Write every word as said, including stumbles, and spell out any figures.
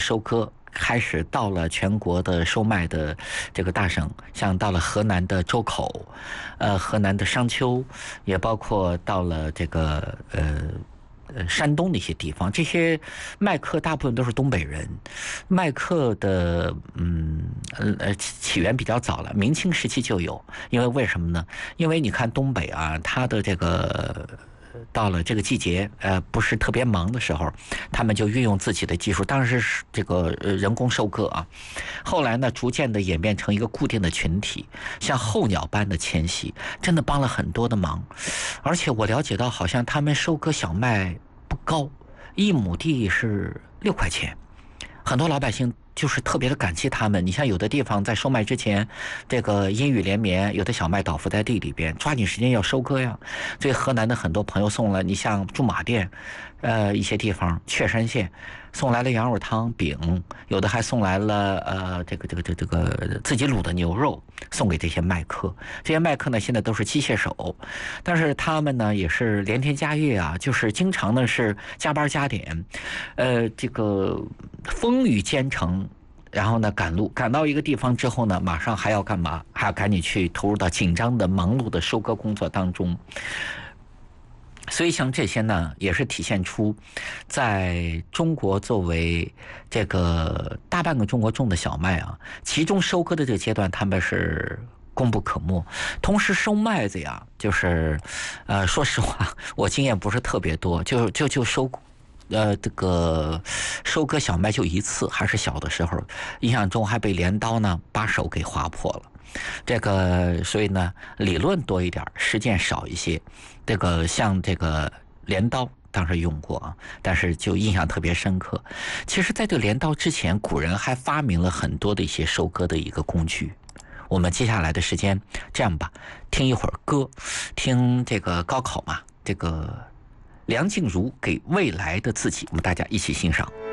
收割。开始到了全国的收麦的这个大省，像到了河南的周口，呃，河南的商丘，也包括到了这个呃。呃，山东的一些地方，这些麦客大部分都是东北人。麦客的，嗯，呃，起源比较早了，明清时期就有。因为为什么呢？因为你看东北啊，它的这个到了这个季节，呃，不是特别忙的时候，他们就运用自己的技术，当然是这个人工收割啊。后来呢，逐渐的演变成一个固定的群体，像候鸟般的迁徙，真的帮了很多的忙。而且我了解到，好像他们收割小麦不高，一亩地是六块钱，很多老百姓就是特别的感激他们。你像有的地方在收麦之前，这个阴雨连绵，有的小麦倒伏在地里边，抓紧时间要收割呀。所以河南的很多朋友送了，你像驻马店，呃，一些地方，确山县送来了羊肉汤饼，有的还送来了呃这个这个这个这个自己卤的牛肉，送给这些麦客。这些麦客呢，现在都是机械手，但是他们呢也是连天加月啊，就是经常呢是加班加点，呃，这个风雨兼程。然后呢，赶路赶到一个地方之后呢，马上还要干嘛？还要赶紧去投入到紧张的、忙碌的收割工作当中。所以像这些呢，也是体现出，在中国作为这个大半个中国种的小麦啊，其中收割的这个阶段，他们是功不可没。同时收麦子呀，就是，呃，说实话，我经验不是特别多，就就就收。呃，这个收割小麦就一次，还是小的时候，印象中还被镰刀呢把手给划破了。这个所以呢，理论多一点，实践少一些。这个像这个镰刀当时用过啊，但是就印象特别深刻。其实在这个镰刀之前，古人还发明了很多的一些收割的一个工具。我们接下来的时间这样吧，听一会儿歌，听这个高考嘛，这个梁静茹给未来的自己，我们大家一起欣赏。